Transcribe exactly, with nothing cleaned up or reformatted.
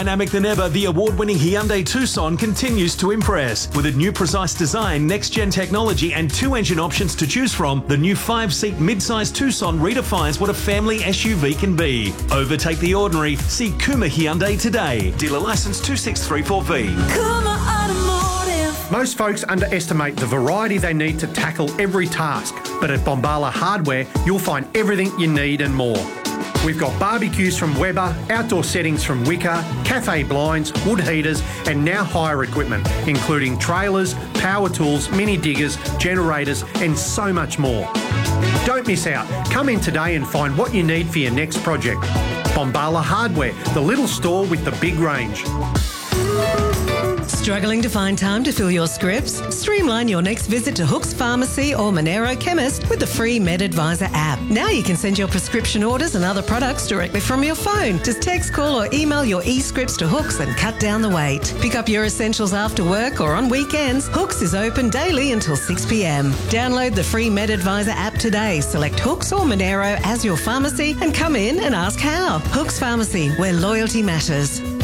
Dynamic than ever, the award-winning Hyundai Tucson continues to impress. With a new precise design, next-gen technology and two engine options to choose from, the new five-seat mid-size Tucson redefines what a family S U V can be. Overtake the ordinary. See Kuma Hyundai today. Dealer license two six three four V. Kuma Automotive. Most folks underestimate the variety they need to tackle every task, but at Bombala Hardware, you'll find everything you need and more. We've got barbecues from Weber, outdoor settings from Wicker, cafe blinds, wood heaters, and now hire equipment, including trailers, power tools, mini diggers, generators, and so much more. Don't miss out. Come in today and find what you need for your next project. Bombala Hardware, the little store with the big range. Struggling to find time to fill your scripts? Streamline your next visit to Hooks Pharmacy or Monero Chemist with the free MedAdvisor app. Now you can send your prescription orders and other products directly from your phone. Just text, call or email your e-scripts to Hooks and cut down the wait. Pick up your essentials after work or on weekends. Hooks is open daily until six p.m. Download the free MedAdvisor app today. Select Hooks or Monero as your pharmacy and come in and ask how. Hooks Pharmacy, where loyalty matters.